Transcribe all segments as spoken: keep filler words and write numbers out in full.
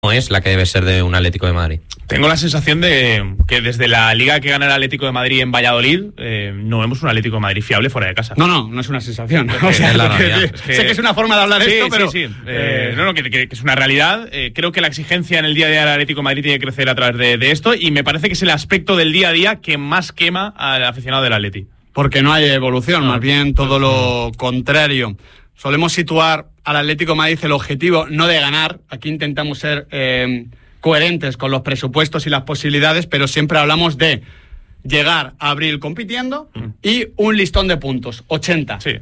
es la que debe ser de un Atlético de Madrid. Tengo la sensación de que desde la liga que gana el Atlético de Madrid en Valladolid eh, no vemos un Atlético de Madrid fiable fuera de casa. No, no, no es una sensación. Es o sea, es la que, realidad. que, Es que, sé que es una forma de hablar sí, esto, pero... Sí, sí, eh, no, no, que, que, que es una realidad. Eh, creo que la exigencia en el día a día del Atlético de Madrid tiene que crecer a través de, de esto, y me parece que es el aspecto del día a día que más quema al aficionado del Atleti. Porque no hay evolución, no. más bien todo lo contrario. Solemos situar al Atlético de Madrid el objetivo no de ganar. Aquí intentamos ser eh, coherentes con los presupuestos y las posibilidades, pero siempre hablamos de llegar a abril compitiendo mm. y un listón de puntos, ochenta. Sí.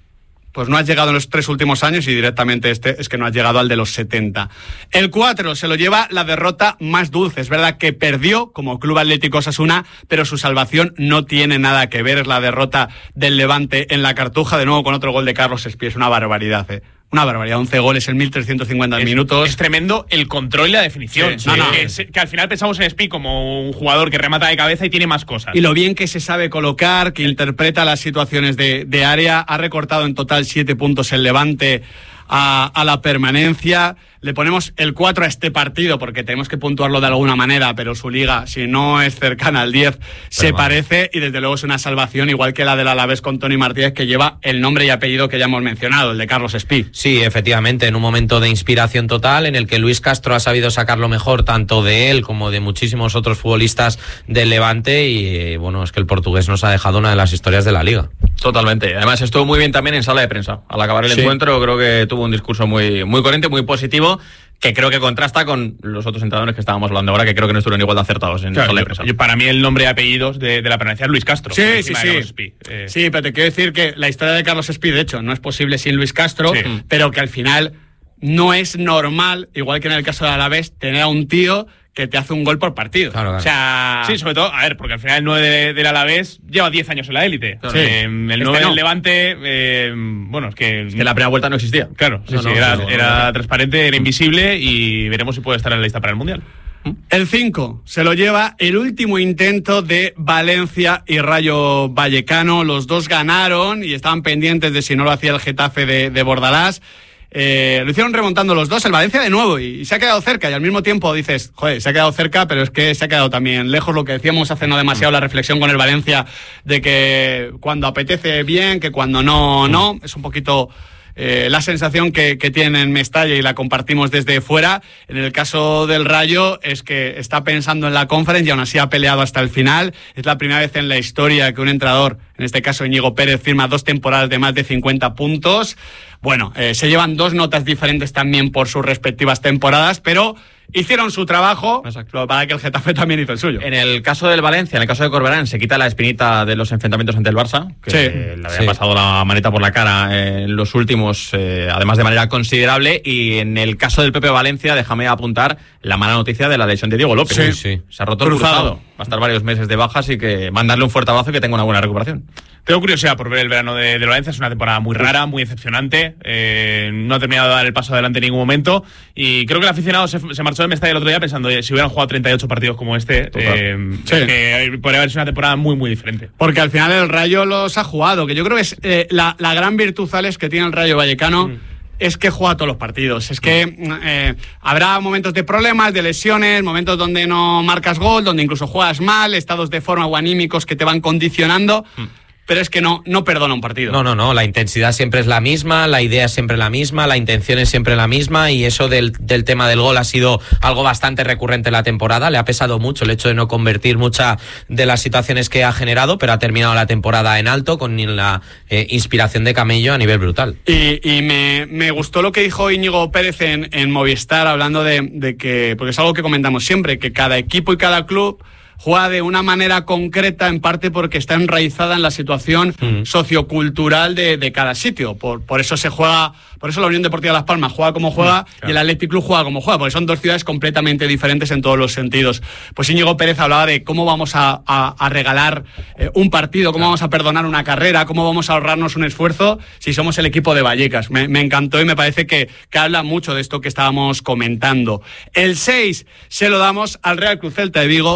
Pues no has llegado en los tres últimos años y directamente este es que no has llegado al de los setenta. El cuatro se lo lleva la derrota más dulce. Es verdad que perdió como Club Atlético Osasuna, pero su salvación no tiene nada que ver. Es la derrota del Levante en la Cartuja, de nuevo con otro gol de Carlos Espí. Es una barbaridad, ¿eh? Una barbaridad, once goles en mil trescientos cincuenta es, minutos. Es tremendo el control y la definición. Sí, sí. No, no. Que, que al final pensamos en Espí como un jugador que remata de cabeza y tiene más cosas. Y lo bien que se sabe colocar, que interpreta las situaciones de, de área. Ha recortado en total siete puntos el Levante a, a la permanencia. Le ponemos el cuatro a este partido porque tenemos que puntuarlo de alguna manera, pero su liga, si no es cercana al diez, se bueno. parece, y desde luego es una salvación, igual que la del Alavés con Toni Martínez, que lleva el nombre y apellido que ya hemos mencionado, el de Carlos Espí. Sí, efectivamente, en un momento de inspiración total en el que Luis Castro ha sabido sacar lo mejor tanto de él como de muchísimos otros futbolistas del Levante, y bueno, es que el portugués nos ha dejado una de las historias de la liga. Totalmente. Además estuvo muy bien también en sala de prensa. Al acabar el sí. encuentro creo que tuvo un discurso muy, muy coherente, muy positivo, que creo que contrasta con los otros entrenadores que estábamos hablando ahora, que creo que no estuvieron igual de acertados en claro, sala de yo, prensa. Yo, para mí el nombre y apellidos de, de la permanencia es Luis Castro. Sí, sí, sí. Espí. Eh. Sí, pero te quiero decir que la historia de Carlos Espí, de hecho, no es posible sin Luis Castro, sí. pero que al final no es normal, igual que en el caso de Alavés, tener a un tío que te hace un gol por partido. Claro, claro. O sea... Sí, sobre todo, a ver, porque al final el nueve de, del Alavés lleva diez años en la élite. Sí. Eh, el este nueve no. del Levante, eh, bueno, es que... Es que la primera vuelta no existía. Claro, sí, no, sí, no, era, no, no, era no. transparente, era invisible, y veremos si puede estar en la lista para el Mundial. El cinco se lo lleva el último intento de Valencia y Rayo Vallecano. Los dos ganaron y estaban pendientes de si no lo hacía el Getafe de, de Bordalás. Eh, lo hicieron remontando los dos, el Valencia de nuevo, y, y se ha quedado cerca, y al mismo tiempo dices, joder, se ha quedado cerca, pero es que se ha quedado también lejos. Lo que decíamos hace no demasiado, la reflexión con el Valencia, de que cuando apetece bien, que cuando no, no, es un poquito... Eh, la sensación que, que tiene en Mestalla, y la compartimos desde fuera. En el caso del Rayo es que está pensando en la Conference y aún así ha peleado hasta el final. Es la primera vez en la historia que un entrenador, en este caso Íñigo Pérez, firma dos temporadas de más de cincuenta puntos. Bueno, eh, se llevan dos notas diferentes también por sus respectivas temporadas, pero hicieron su trabajo. Exacto. Para que el Getafe también hizo el suyo. En el caso del Valencia, en el caso de Corberán, se quita la espinita de los enfrentamientos ante el Barça, que sí. eh, le había sí. pasado la maneta por la cara en los últimos, eh, además de manera considerable. Y en el caso del Pepe Valencia, déjame apuntar la mala noticia de la lesión de Diego López. Sí, sí. Se ha roto el Cruzado. cruzado. Va a estar varios meses de baja, así que mandarle un fuerte abrazo y que tenga una buena recuperación. Tengo curiosidad por ver el verano de, de Valencia. Es una temporada muy rara, muy decepcionante. Eh, no ha terminado de dar el paso adelante en ningún momento. Y creo que el aficionado se, se marchó de Mestalla el otro día pensando, oye, si hubieran jugado treinta y ocho partidos como este, eh, Sí. que podría haber sido una temporada muy, muy diferente. Porque al final el Rayo los ha jugado, que yo creo que es eh, la, la gran virtud, Alex, que tiene el Rayo Vallecano. Mm. Es que juega todos los partidos. Es que eh, habrá momentos de problemas, de lesiones, momentos donde no marcas gol, donde incluso juegas mal, estados de forma o anímicos que te van condicionando. Mm. Pero es que no, no perdona un partido. No, no, no, la intensidad siempre es la misma, la idea es siempre la misma, la intención es siempre la misma, y eso del, del tema del gol ha sido algo bastante recurrente en la temporada. Le ha pesado mucho el hecho de no convertir muchas de las situaciones que ha generado, pero ha terminado la temporada en alto con la eh, inspiración de Camello a nivel brutal. Y, y me, me gustó lo que dijo Íñigo Pérez en, en Movistar, hablando de, de que, porque es algo que comentamos siempre, que cada equipo y cada club juega de una manera concreta, en parte porque está enraizada en la situación mm. sociocultural de, de cada sitio. Por, por eso se juega, por eso la Unión Deportiva Las Palmas juega como juega, mm, claro. y el Athletic Club juega como juega, porque son dos ciudades completamente diferentes en todos los sentidos. Pues Íñigo Pérez hablaba de cómo vamos a, a, a regalar eh, un partido, cómo claro. vamos a perdonar una carrera, cómo vamos a ahorrarnos un esfuerzo si somos el equipo de Vallecas. Me, me encantó y me parece que, que habla mucho de esto que estábamos comentando. El seis se lo damos al Real Cruz Celta de Vigo, que cumplió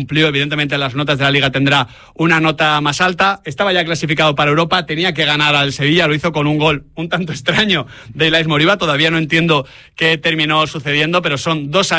cumplió. Evidentemente las notas de la Liga tendrá una nota más alta. Estaba ya clasificado para Europa, tenía que ganar al Sevilla, lo hizo con un gol un tanto extraño de Ilais Moriba. Todavía no entiendo qué terminó sucediendo, pero son dos años